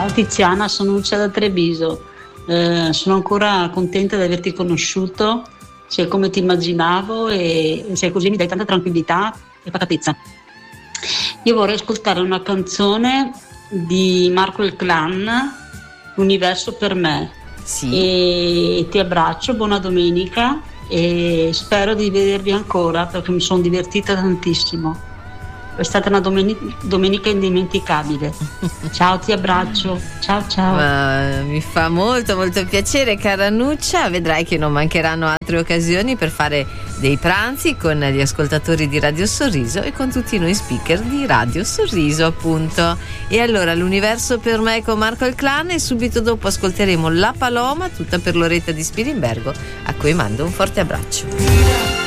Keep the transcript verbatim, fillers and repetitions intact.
Ciao Tiziana, sono Lucia da Treviso. Eh, sono ancora contenta di averti conosciuto, sei come ti immaginavo e sei così, mi dai tanta tranquillità e pacatezza. Io vorrei ascoltare una canzone di Marco il Clan, L'universo per me. Sì. E ti abbraccio, buona domenica e spero di vedervi ancora perché mi sono divertita tantissimo. È stata una domenica, domenica indimenticabile. Ciao, ti abbraccio. Ciao ciao. Uh, mi fa molto molto piacere, cara Nuccia. Vedrai che non mancheranno altre occasioni per fare dei pranzi con gli ascoltatori di Radio Sorriso e con tutti noi speaker di Radio Sorriso, appunto. E allora l'universo per me con Marco il Clan e subito dopo ascolteremo La Paloma, tutta per Loretta di Spilimbergo, a cui mando un forte abbraccio.